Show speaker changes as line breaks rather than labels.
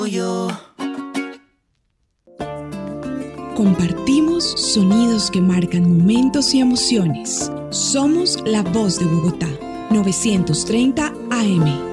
Yo.
Compartimos sonidos que marcan momentos y emociones. Somos la voz de Bogotá. 930 AM.